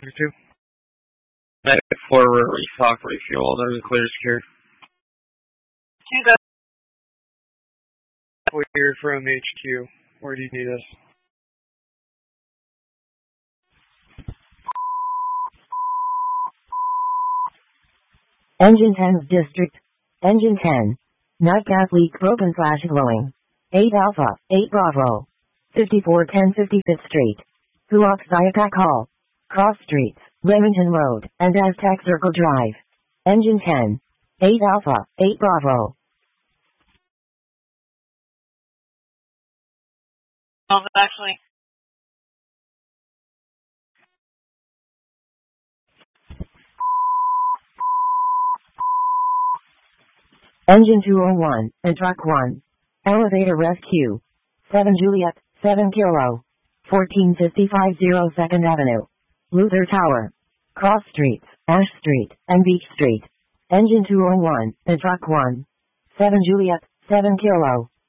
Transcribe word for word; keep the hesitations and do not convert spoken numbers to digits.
Two. Back forward, restock, refuel, there's a clear secure. See that clear from H Q. Where do you need us? Engine ten's district. Engine ten. Night gas leak broken slash glowing. eight Alpha, eight Bravo. fifty-four ten fifty-fifth Street. Huox Zayatak Hall. Cross Streets, Remington Road, and Aztec Circle Drive. Engine ten. eight Alpha, eight Bravo. Um, actually. Engine two oh one, and Truck one. Elevator rescue. seven Juliet, seven Kilo. fourteen fifty-five zero second Avenue. Luther Tower. Cross Streets, Ash Street, and Beach Street. Engine two oh one, and Truck one. seven Juliet, seven Kilo.